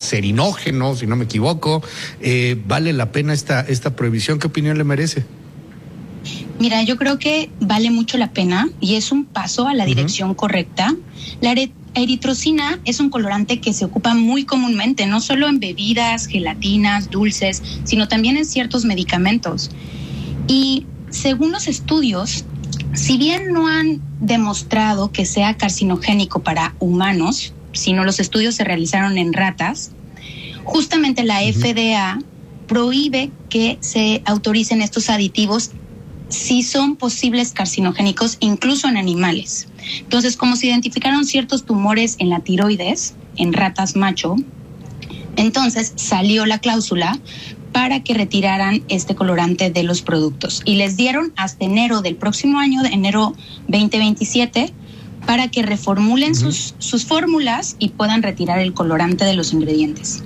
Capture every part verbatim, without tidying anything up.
cancerígeno, si no me equivoco. Eh, ¿Vale la pena esta, esta prohibición? ¿Qué opinión le merece? Mira, yo creo que vale mucho la pena y es un paso a la dirección uh-huh. correcta. La eritrocina es un colorante que se ocupa muy comúnmente, no solo en bebidas, gelatinas, dulces, sino también en ciertos medicamentos. Y según los estudios, si bien no han demostrado que sea carcinogénico para humanos, sino los estudios se realizaron en ratas, justamente la uh-huh. F D A prohíbe que se autoricen estos aditivos si son posibles carcinogénicos, incluso en animales. Entonces, como se identificaron ciertos tumores en la tiroides, en ratas macho, entonces salió la cláusula para que retiraran este colorante de los productos. Y les dieron hasta enero del próximo año, de enero veinte veintisiete, para que reformulen uh-huh. sus, sus fórmulas y puedan retirar el colorante de los ingredientes.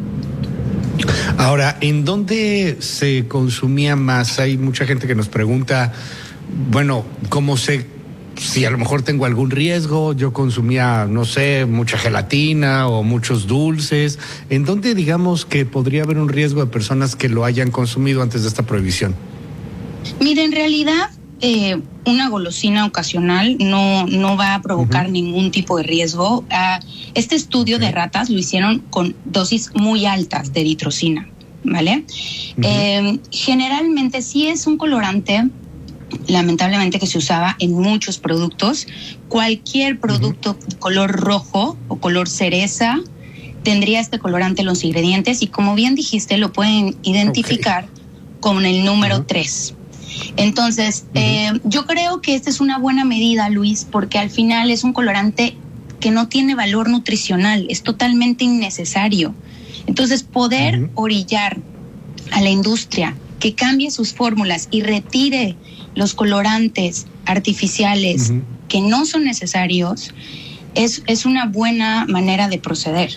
Ahora, ¿en dónde se consumía más? Hay mucha gente que nos pregunta, bueno, ¿cómo sé si a lo mejor tengo algún riesgo? Yo consumía, no sé, mucha gelatina o muchos dulces. ¿En dónde digamos que podría haber un riesgo de personas que lo hayan consumido antes de esta prohibición? Mira, en realidad, eh, una golosina ocasional no, no va a provocar uh-huh. ningún tipo de riesgo. Uh, este estudio okay. de ratas lo hicieron con dosis muy altas de eritrocina, ¿vale? Uh-huh. Eh, generalmente sí es un colorante, lamentablemente, que se usaba en muchos productos. Cualquier producto uh-huh. color rojo o color cereza tendría este colorante en los ingredientes y, como bien dijiste, lo pueden identificar okay. con el número uh-huh. tres. Entonces, uh-huh. eh, yo creo que esta es una buena medida, Luis, porque al final es un colorante que no tiene valor nutricional, es totalmente innecesario. Entonces, poder uh-huh. orillar a la industria que cambie sus fórmulas y retire los colorantes artificiales uh-huh. que no son necesarios, es, es una buena manera de proceder.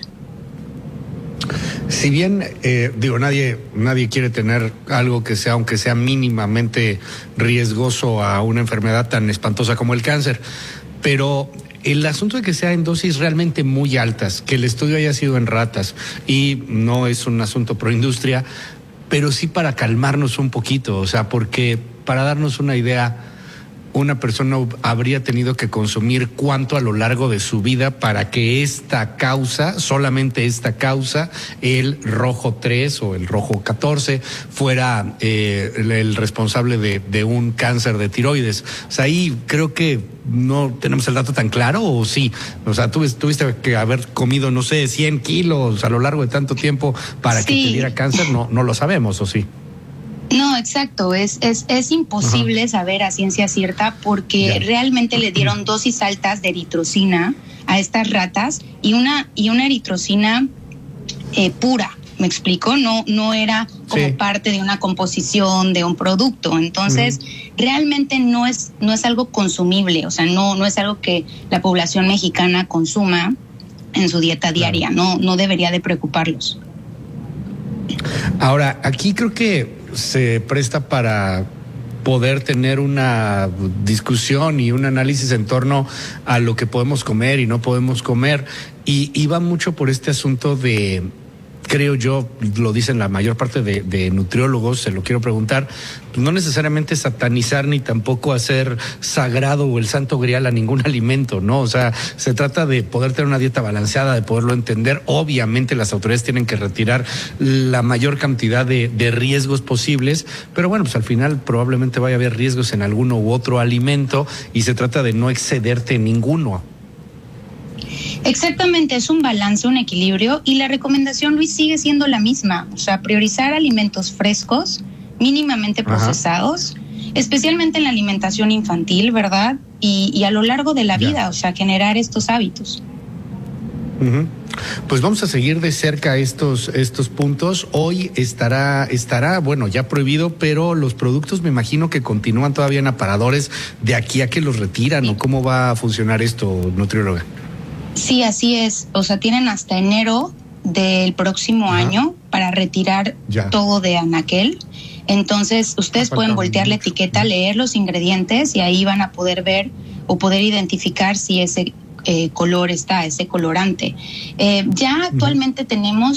Si bien, eh, digo, nadie, nadie quiere tener algo que sea, aunque sea mínimamente riesgoso a una enfermedad tan espantosa como el cáncer, pero el asunto de que sea en dosis realmente muy altas, que el estudio haya sido en ratas, y no es un asunto pro industria, pero sí para calmarnos un poquito, o sea, porque para darnos una idea, una persona habría tenido que consumir cuánto a lo largo de su vida para que esta causa, solamente esta causa, el rojo tres o el rojo catorce, fuera eh, el, el responsable de, de un cáncer de tiroides. O sea, ahí creo que no tenemos el dato tan claro, ¿o sí? O sea, tú tuviste que haber comido, no sé, cien kilos a lo largo de tanto tiempo para sí. que te diera cáncer, no, no lo sabemos, ¿o sí? No, exacto, es, es, es imposible uh-huh. saber a ciencia cierta porque yeah. realmente le dieron dosis altas de eritrocina a estas ratas y una, y una eritrocina eh, pura, ¿me explico? No, no era como sí. parte de una composición de un producto, entonces uh-huh. realmente no es, no es algo consumible, o sea, no, no es algo que la población mexicana consuma en su dieta diaria, claro. no, no debería de preocuparlos. Ahora, aquí creo que se presta para poder tener una discusión y un análisis en torno a lo que podemos comer y no podemos comer, y, y va mucho por este asunto de, creo yo, lo dicen la mayor parte de, de nutriólogos, se lo quiero preguntar, no necesariamente satanizar ni tampoco hacer sagrado o el santo grial a ningún alimento, ¿no? O sea, se trata de poder tener una dieta balanceada, de poderlo entender. Obviamente las autoridades tienen que retirar la mayor cantidad de, de riesgos posibles, pero bueno, pues al final probablemente vaya a haber riesgos en alguno u otro alimento y se trata de no excederte en ninguno. Exactamente, es un balance, un equilibrio, y la recomendación, Luis, sigue siendo la misma, o sea, priorizar alimentos frescos, mínimamente procesados, ajá. especialmente en la alimentación infantil, ¿verdad? Y, y a lo largo de la ya. vida, o sea, generar estos hábitos. Uh-huh. Pues vamos a seguir de cerca estos estos puntos. Hoy estará estará bueno ya prohibido, pero los productos me imagino que continúan todavía en aparadores de aquí a que los retiran, sí. ¿o cómo va a funcionar esto, nutrióloga? Sí, así es. O sea, tienen hasta enero del próximo Ajá. año para retirar ya. todo de anaquel. Entonces, ustedes pueden voltear la etiqueta, leer los ingredientes y ahí van a poder ver o poder identificar si ese eh, color está, ese colorante. Eh, ya actualmente uh-huh. tenemos